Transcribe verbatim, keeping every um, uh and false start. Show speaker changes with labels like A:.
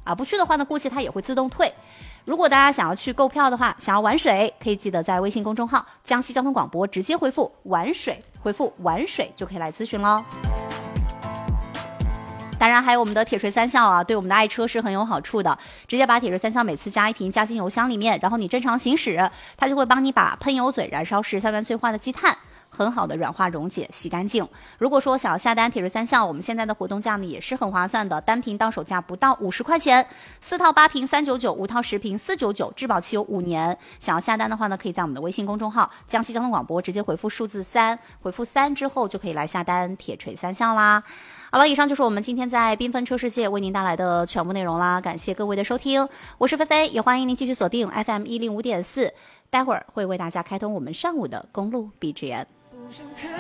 A: 啊，不去的话呢，过期它也会自动退。如果大家想要去购票的话，想要玩水，可以记得在微信公众号江西交通广播直接回复玩水，回复玩水就可以来咨询喽。当然还有我们的铁锤三效啊，对我们的爱车是很有好处的。直接把铁锤三效每次加一瓶加进油箱里面，然后你正常行驶，它就会帮你把喷油嘴、燃烧室、三元催化的积碳很好的软化溶解洗干净。如果说想要下单铁锤三效，我们现在的活动价呢也是很划算的，单瓶到手价不到五十块钱，四套八瓶三九九，五套十瓶四九九，质保期有五年。想要下单的话呢，可以在我们的微信公众号江西交通广播直接回复数字三，回复三之后就可以来下单铁锤三效啦。好了，以上就是我们今天在缤纷车世界为您带来的全部内容啦，感谢各位的收听，我是菲菲，也欢迎您继续锁定 F M 一零五点四，待会儿会为大家开通我们上午的公路 B G M。